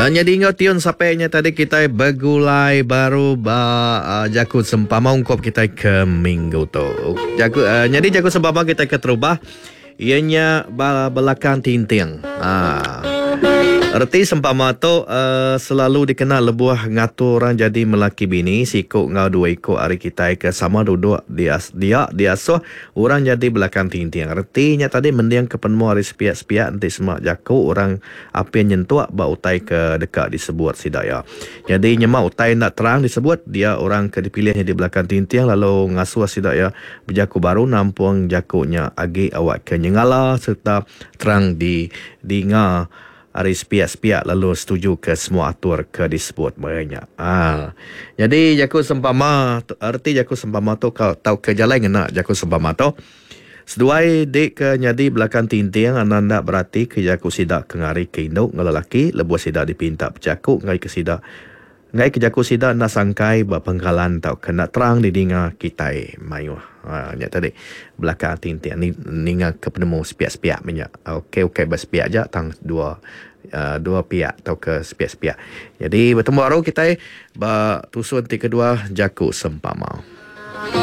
Jadi ingat tiun sampainya tadi kita bergulai baru jakut sempama ungkap kita ke minggu tu. Jadi jakut sempama kita ke terubah ianya belakang tinting. Erti sempama tu selalu dikenal lebuah ngatur orang jadi melaki bini sikok ngau dua ikut hari kita ke sama duduk dia asuh orang jadi belakang tinting. Ertinya tadi mendiang ke penemu hari sepiak-sepiak nanti semak jaku orang apa yang nyentuh bak utai ke dekat disebut sidaya. Jadi nyemak utai nak terang disebut dia orang ke dipilihnya di belakang tinting lalu ngasuh sidaya berjaku baru nampung jakunya agi awak ke nyengala serta terang di nga hari sepiak-sepiak lalu setuju ke semua atur ke disebut banyak. Jadi jakut sempama arti jakut sempama tu kau tahu ke jalan ngena jakut sempama tu seduai dek ke nyadi belakang tinting ananda berarti ke jakut sidak ke ngari ke induk ngelalaki lebuh sidak dipinta berjakut ngai ke sidak ngai ke jakut sidak nak sangkai berpengkalan tau kena terang di dinga kitai mayu. Nya tadi belakang tinting ni ninga ke penemu sepiak-sepiak minyak. Okey bersepiak aja tang dua pihak atau ke sepiak-sepiak. Jadi bertemu baru kita tusun ti kedua jakut sempama.